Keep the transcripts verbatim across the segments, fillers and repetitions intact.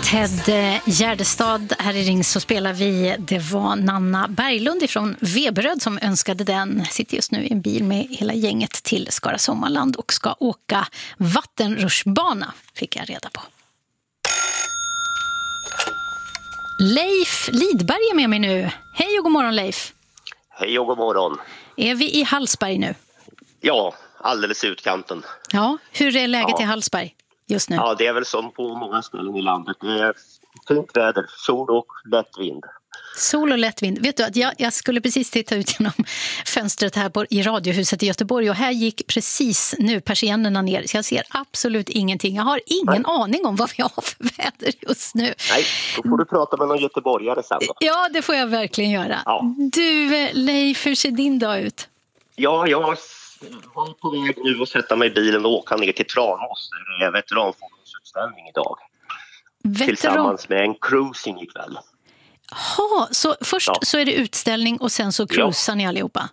Ted Gärdestad här i Ring så spelar vi. Det var Nanna Berglund ifrån Veberöd som önskade den. Sitter just nu i en bil med hela gänget till Skara Sommarland och ska åka vattenrutschbana, fick jag reda på. Leif Lidberg är med mig nu. Hej och god morgon, Leif. Hej och god morgon. Är vi i Hallsberg nu? Ja, alldeles i utkanten. Ja, hur är läget ja. i Hallsberg just nu? Ja, det är väl som på många ställen i landet. Det är fint väder, sol och lätt vind. Sol och lätt vind. Vet du att jag, jag skulle precis titta ut genom fönstret här på, i Radiohuset i Göteborg och här gick precis nu persiennerna ner. Så jag ser absolut ingenting. Jag har ingen Nej. aning om vad vi har för väder just nu. Nej, då får du prata med någon göteborgare sen då. Ja, det får jag verkligen göra. Ja. Du, Leif, hur ser din dag ut? Ja, jag var på väg nu att sätta mig i bilen och åka ner till Tranås. Det är veteranfordonsutställning idag. Veteran... Tillsammans med en cruising ikväll. Jaha, så först ja. så är det utställning och sen så cruisar ja. ni allihopa?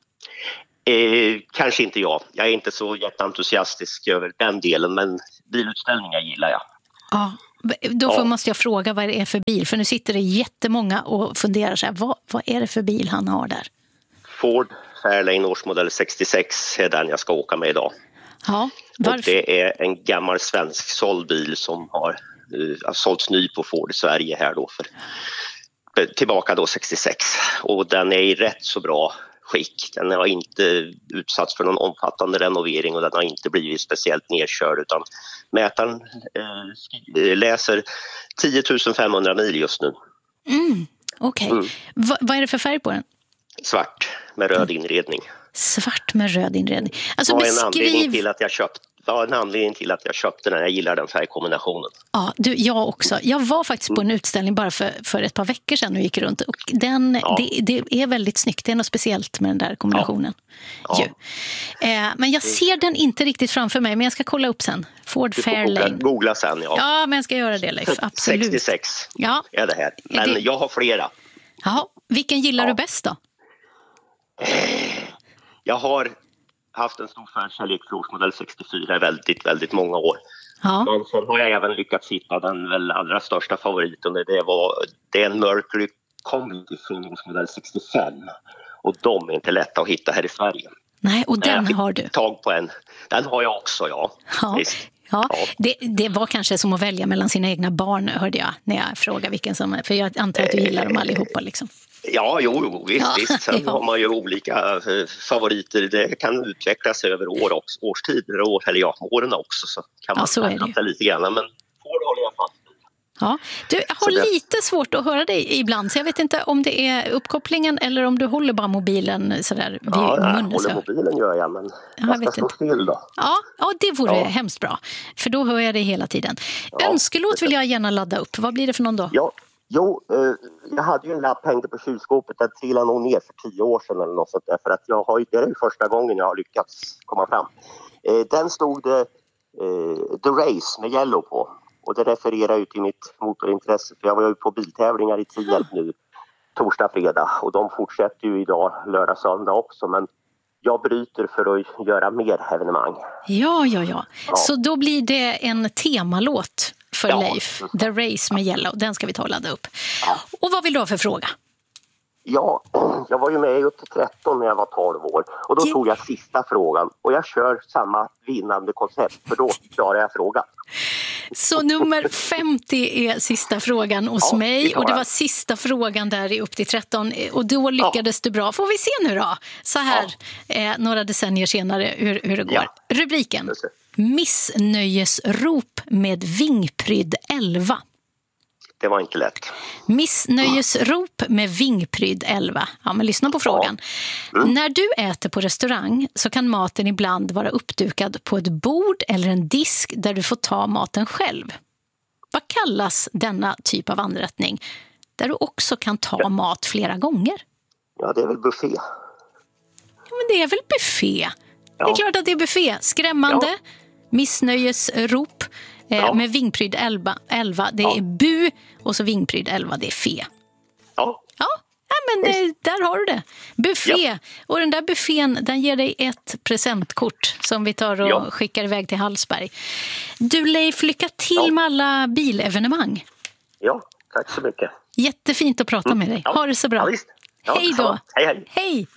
Eh, kanske inte jag. Jag är inte så jätteentusiastisk över den delen, men bilutställningar gillar jag. Ja, då får, ja. måste jag fråga vad det är för bil. För nu sitter det jättemånga och funderar så här, vad, vad är det för bil han har där? Ford Fairlane årsmodell sextiosex är den jag ska åka med idag. Ja, och det är en gammal svensk såld bil som har uh, sålts ny på Ford i Sverige här då för tillbaka då sextiosex, och den är i rätt så bra skick. Den har inte utsatts för någon omfattande renovering och den har inte blivit speciellt nedkörd, utan mätaren eh, läser tio tusen femhundra mil just nu. Mm, Okej. Okay. Mm. Va, vad är det för färg på den? Svart med röd inredning. Svart med röd inredning. Alltså vad är beskriv... en anledning till att jag köpt var en anledning till att jag köpte den. Jag gillar den färgkombinationen. Ja, du, jag också. Jag var faktiskt på en utställning bara för, för ett par veckor sedan och gick runt. Och den, ja. det, det är väldigt snyggt. Det är något speciellt med den där kombinationen. Ja. Ja. Eh, men jag ser den inte riktigt framför mig, men jag ska kolla upp sen. Ford Fairlane. Googla, googla sen, ja. Ja, men jag ska göra det, Leif. Absolut. sextiosex ja. är det här. Men det... jag har flera. Jaha. Vilken gillar ja. du bäst då? Jag har haft en stor förkärlek för årsmodell sextiofyra i väldigt, väldigt många år. Ja. Men sen har jag även lyckats hitta den väl allra största favoriten. Det, var, det är en Mercury Comedy från årsmodell sextiofem. Och de är inte lätta att hitta här i Sverige. Nej, och den har du. Tag på en. Den har jag också, ja. Ja. Ja, ja. Det, det var kanske som att välja mellan sina egna barn, hörde jag när jag frågade vilken som... För jag antar att du gillar dem allihopa liksom. Ja, jo, jo visst, ja, visst. Sen ja. har man ju olika favoriter. Det kan utvecklas över år också, årstider och år, eller ja, åren också. Så kan man ja, ändra lite grann, men får håller jag fast. Ja, du, jag har det... lite svårt att höra dig ibland, så jag vet inte om det är uppkopplingen eller om du håller bara mobilen sådär vid ja, munnen. Ja, håller mobilen gör jag, men ja, jag ska stå still då. Ja, ja det vore ja. hemskt bra, för då hör jag dig hela tiden. Ja, Önskelåt vill jag gärna ladda upp. Vad blir det för någon då? Ja. Jo, eh, jag hade ju en lapp hängde på kylskåpet. Den trillade nog ner för tio år sedan eller något sånt där. För att jag har, det är ju första gången jag har lyckats komma fram. Eh, den stod det eh, The Race med Yellow på. Och det refererar ju till mitt motorintresse. För jag var ju på biltävlingar i Tierp nu, torsdag, fredag. Och de fortsätter ju idag, lördag, söndag också. Men jag bryter för att göra mer evenemang. Ja, ja, ja. ja. Så då blir det en temalåt för ja. Leif, The Race med Yellow. Den ska vi ta och ladda upp. Ja. Och vad vill du ha för fråga? Ja, jag var ju med upp till tretton när jag var tolv år. Och då det... tog jag sista frågan. Och jag kör samma vinnande koncept, för då klarar jag frågan. Så nummer femtio är sista frågan hos ja, mig. Och det var sista frågan där i upp till tretton. Och då lyckades ja. du bra. Får vi se nu då, så här ja. eh, några decennier senare, hur, hur det går. Ja. Rubriken: Missnöjesrop med vingprydd elva. Det var inte lätt. Missnöjesrop med vingprydd elva. Ja, men lyssna på frågan. Ja. Mm. När du äter på restaurang så kan maten ibland vara uppdukad på ett bord eller en disk där du får ta maten själv. Vad kallas denna typ av anrättning där du också kan ta ja. mat flera gånger? Ja, det är väl buffé. Ja, men det är väl buffé. Ja. Det är klart att det är buffé. Skrämmande. Ja. Missnöjesrop. Ja. Med vingprydd elva, elva det ja. är bu, och så vingprydd elva, det är fe. Ja. Ja, men det, där har du det. Buffé. Ja. Och den där buffén, den ger dig ett presentkort som vi tar och ja. skickar iväg till Hallsberg. Du, Leif, lycka till ja. med alla bilevenemang. Ja, tack så mycket. Jättefint att prata med dig. Ha det så bra. Ja, visst. Ja, hej då. Hej, hej. Hej.